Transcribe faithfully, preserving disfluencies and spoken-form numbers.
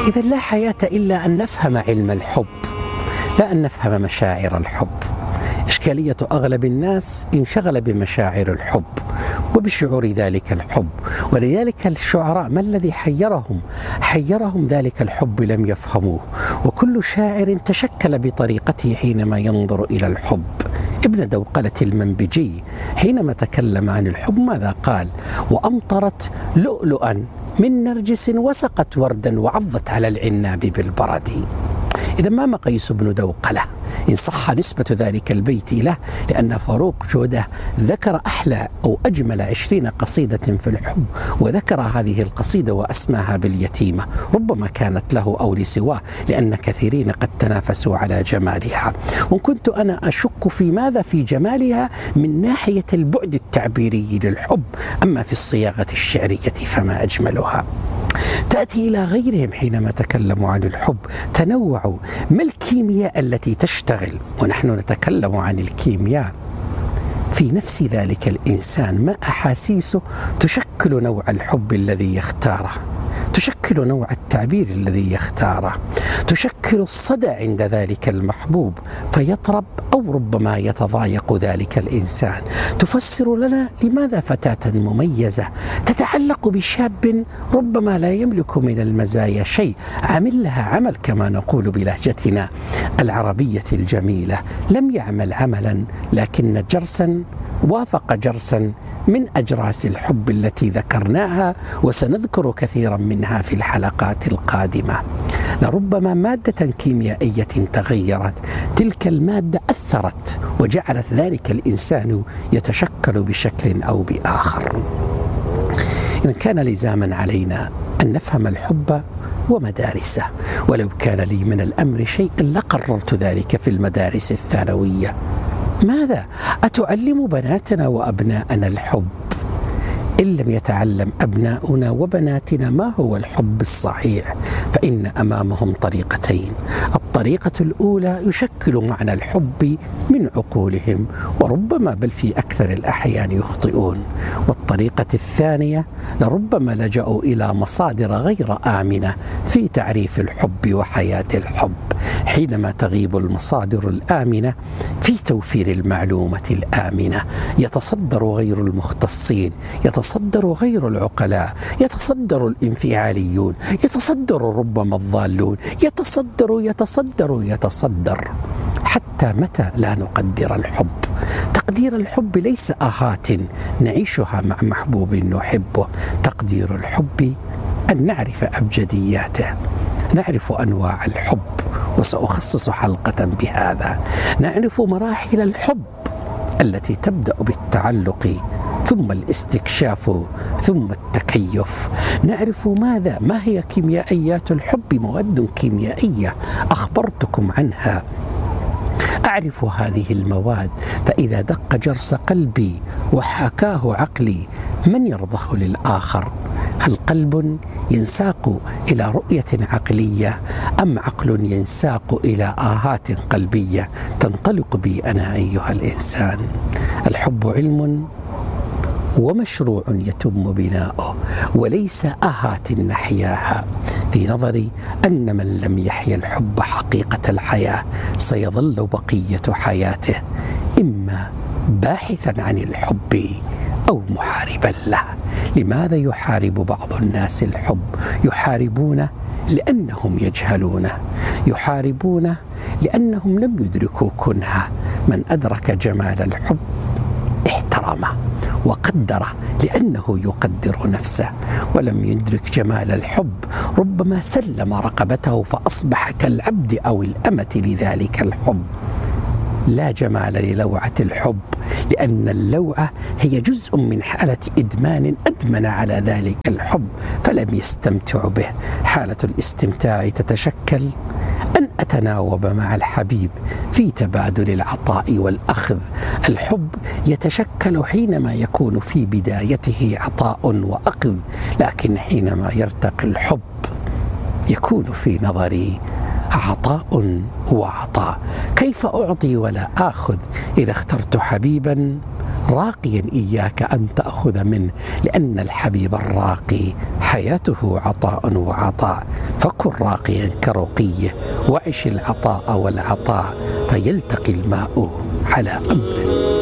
إذا لا حياة إلا أن نفهم علم الحب، لا أن نفهم مشاعر الحب. إشكالية أغلب الناس انشغل بمشاعر الحب وبشعور ذلك الحب، ولذلك الشعراء ما الذي حيرهم؟ حيرهم ذلك الحب لم يفهموه، وكل شاعر تشكل بطريقته حينما ينظر إلى الحب. ابن دوقلة المنبجي حينما تكلم عن الحب ماذا قال؟ وأمطرت لؤلؤا من نرجس وسقت وردا وعضت على العناب بالبرد. إذا ما مقيس ابن دوقلة إن صح نسبة ذلك البيت له، لأن فاروق جودة ذكر أحلى أو أجمل عشرين قصيدة في الحب، وذكر هذه القصيدة وأسماها باليتيمة، ربما كانت له أو لسواه، لأن كثيرين قد تنافسوا على جمالها. وإن كنت أنا أشك في ماذا في جمالها من ناحية البعد التعبيري للحب، أما في الصياغة الشعرية فما أجملها. تأتي إلى غيرهم حينما تكلموا عن الحب تنوعوا. ما الكيمياء التي تشتغل ونحن نتكلم عن الكيمياء في نفس ذلك الإنسان؟ ما أحاسيسه تشكل نوع الحب الذي يختاره، تشكل نوع التعبير الذي يختاره، تشكل الصدى عند ذلك المحبوب فيطرب أو ربما يتضايق ذلك الإنسان. تفسر لنا لماذا فتاة مميزة تتعلق بشاب ربما لا يملك من المزايا شيء، عمل لها عمل كما نقول بلهجتنا العربية الجميلة، لم يعمل عملا لكن جرسا وافق جرسا من أجراس الحب التي ذكرناها وسنذكر كثيرا منها في الحلقات القادمة. لربما مادة كيميائية تغيرت، تلك المادة أثرت وجعلت ذلك الإنسان يتشكل بشكل أو بآخر. إذا كان لزاما علينا أن نفهم الحب ومدارسه، ولو كان لي من الأمر شيء لقررت ذلك في المدارس الثانوية. ماذا؟ أتعلم بناتنا وأبناءنا الحب؟ إن لم يتعلم أبناؤنا وبناتنا ما هو الحب الصحيح فإن أمامهم طريقتين. الطريقة الأولى يشكل معنى الحب من عقولهم وربما بل في أكثر الأحيان يخطئون، والطريقة الثانية لربما لجأوا إلى مصادر غير آمنة في تعريف الحب وحياة الحب. حينما تغيب المصادر الآمنة في توفير المعلومة الآمنة يتصدر غير المختصين، يتصدر غير العقلاء، يتصدر الانفعاليون، يتصدر ربما الضالون، يتصدر يتصدر يتصدر. حتى متى لا نقدر الحب؟ تقدير الحب ليس آهات نعيشها مع محبوب نحبه، تقدير الحب أن نعرف أبجدياته، نعرف أنواع الحب، وسأخصص حلقة بهذا. نعرف مراحل الحب التي تبدأ بالتعلق ثم الاستكشاف ثم التكيف. نعرف ماذا ما هي كيميائيات الحب، مواد كيميائية أخبرتكم عنها. أعرف هذه المواد، فإذا دق جرس قلبي وحكاه عقلي من يرضخ للآخر؟ هل قلب ينساق إلى رؤية عقلية أم عقل ينساق إلى آهات قلبية تنطلق بي أنا أيها الإنسان؟ الحب علم ومشروع يتم بناؤه وليس آهات نحياها. في نظري أن من لم يحيا الحب حقيقة الحياة سيظل بقية حياته إما باحثا عن الحب أو محاربا له. لماذا يحارب بعض الناس الحب؟ يحاربونه لأنهم يجهلونه، يحاربونه لأنهم لم يدركوا كنها. من أدرك جمال الحب احترمه وقدره لأنه يقدر نفسه، ولم يدرك جمال الحب ربما سلم رقبته فأصبح كالعبد أو الأمة لذلك الحب. لا جمال للوعة الحب، لأن اللوعة هي جزء من حالة إدمان أدمن على ذلك الحب فلم يستمتع به. حالة الاستمتاع تتشكل أن أتناوب مع الحبيب في تبادل العطاء والأخذ. الحب يتشكل حينما يكون في بدايته عطاء وأخذ، لكن حينما يرتقي الحب يكون في نظري عطاء وعطاء. كيف أعطي ولا آخذ إذا اخترت حبيبا راقيا إياك أن تأخذ منه، لأن الحبيب الراقي حياته عطاء وعطاء، فكن راقيا كرقيه وعش العطاء والعطاء، فيلتقي الماء على أمر.